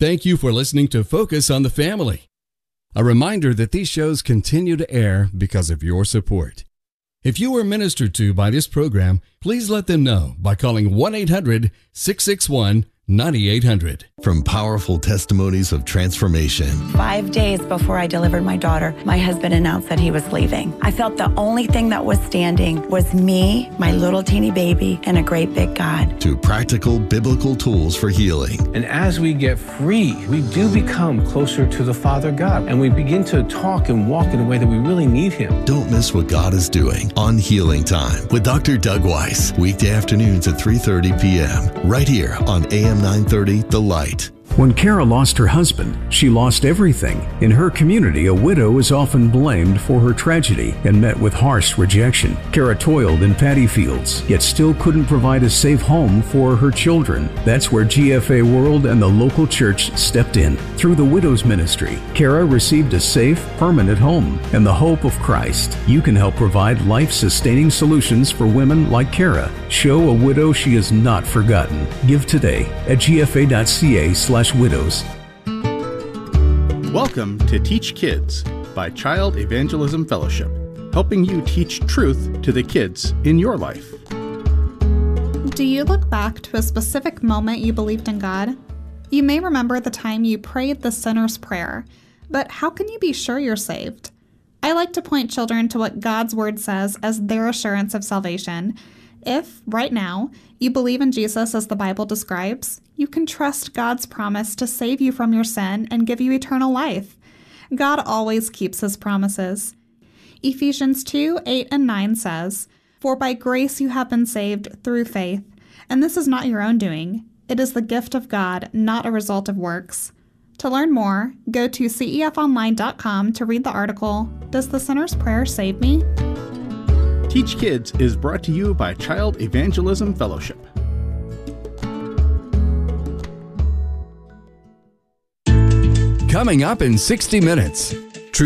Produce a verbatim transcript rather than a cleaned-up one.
Thank you for listening to Focus on the Family. A reminder that these shows continue to air because of your support. If you were ministered to by this program, please let them know by calling one eight hundred, six six one, nine eight hundred. From powerful testimonies of transformation. Five days before I delivered my daughter, my husband announced that he was leaving. I felt the only thing that was standing was me, my little teeny baby, and a great big God. To practical biblical tools for healing. And as we get free, we do become closer to the Father God, and we begin to talk and walk in a way that we really need Him. Don't miss what God is doing on Healing Time with Doctor Doug Weiss, weekday afternoons at three thirty p.m. right here on A M nine thirty, The Light. When Kara lost her husband, she lost everything. In her community, a widow is often blamed for her tragedy and met with harsh rejection. Kara toiled in paddy fields, yet still couldn't provide a safe home for her children. That's where G F A World and the local church stepped in. Through the Widows Ministry, Kara received a safe, permanent home and the hope of Christ. You can help provide life-sustaining solutions for women like Kara. Show a widow she is not forgotten. Give today at gfa.ca slash widows. Welcome to Teach Kids by Child Evangelism Fellowship, helping you teach truth to the kids in your life. Do you look back to a specific moment you believed in God? You may remember the time you prayed the sinner's prayer, but how can you be sure you're saved? I like to point children to what God's Word says as their assurance of salvation. If, right now, you believe in Jesus as the Bible describes, you can trust God's promise to save you from your sin and give you eternal life. God always keeps His promises. Ephesians two, eight and nine says, "For by grace you have been saved through faith, and this is not your own doing. It is the gift of God, not a result of works." To learn more, go to C E F online dot com to read the article, "Does the Sinner's Prayer Save Me?" Teach Kids is brought to you by Child Evangelism Fellowship. Coming up in sixty minutes.